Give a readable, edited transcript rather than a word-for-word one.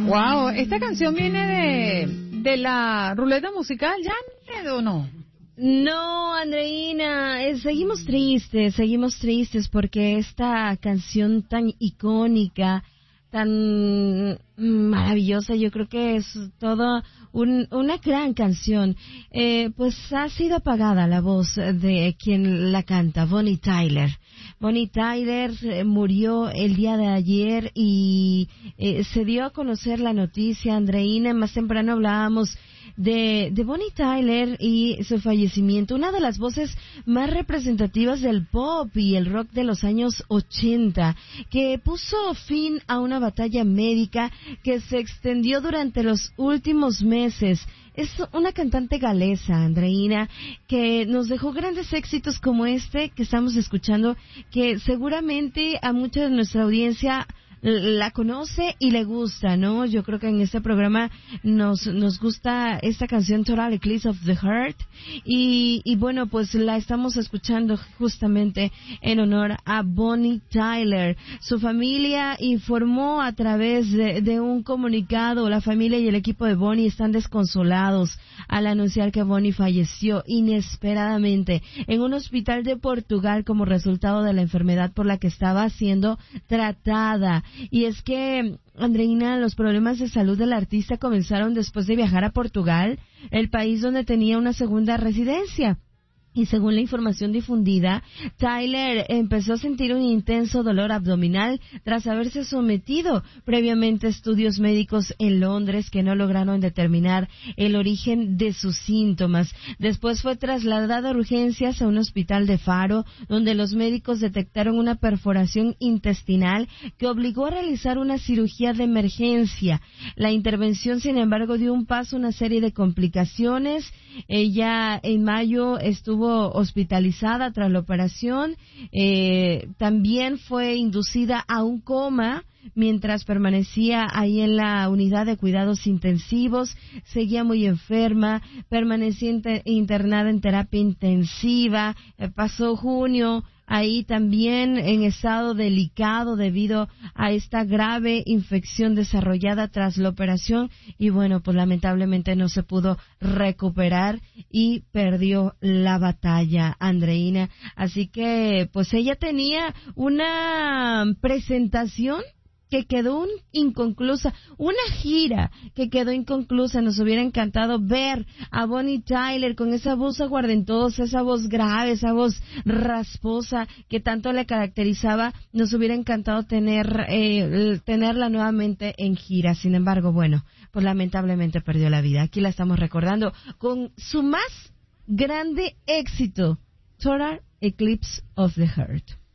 Wow, ¿esta canción viene de la ruleta musical, Janet, o no? No, Andreina, seguimos tristes porque esta canción tan icónica, tan maravillosa, yo creo que es toda una gran canción, pues ha sido apagada la voz de quien la canta, Bonnie Tyler. Bonnie Tyler murió el día de ayer y se dio a conocer la noticia, Andreina. Más temprano hablábamos de Bonnie Tyler y su fallecimiento, una de las voces más representativas del pop y el rock de los años 80, que puso fin a una batalla médica que se extendió durante los últimos meses. Es una cantante galesa, Andreina, que nos dejó grandes éxitos como este que estamos escuchando, que seguramente a mucha de nuestra audiencia la conoce y le gusta, ¿no? Yo creo que en este programa nos gusta esta canción Total Eclipse of the Heart y bueno, pues la estamos escuchando justamente en honor a Bonnie Tyler. Su familia informó a través de un comunicado, la familia y el equipo de Bonnie están desconsolados al anunciar que Bonnie falleció inesperadamente en un hospital de Portugal como resultado de la enfermedad por la que estaba siendo tratada. Y es que, Andreina, los problemas de salud del artista comenzaron después de viajar a Portugal, el país donde tenía una segunda residencia. Y según la información difundida, Tyler empezó a sentir un intenso dolor abdominal tras haberse sometido previamente a estudios médicos en Londres que no lograron determinar el origen de sus síntomas. Después fue trasladado a urgencias a un hospital de Faro, donde los médicos detectaron una perforación intestinal que obligó a realizar una cirugía de emergencia. La intervención, sin embargo, dio un paso a una serie de complicaciones. Ella en mayo estuvo hospitalizada tras la operación, también fue inducida a un coma mientras permanecía ahí en la unidad de cuidados intensivos, seguía muy enferma, permanecía internada en terapia intensiva, pasó junio ahí también en estado delicado debido a esta grave infección desarrollada tras la operación y bueno, pues lamentablemente no se pudo recuperar y perdió la batalla, Andreina. Así que pues ella tenía una presentación que quedó inconclusa, una gira que quedó inconclusa. Nos hubiera encantado ver a Bonnie Tyler con esa voz aguardentosa, esa voz grave, esa voz rasposa que tanto le caracterizaba. Nos hubiera encantado tenerla nuevamente en gira. Sin embargo, bueno, pues lamentablemente perdió la vida. Aquí la estamos recordando con su más grande éxito, Total Eclipse of the Heart.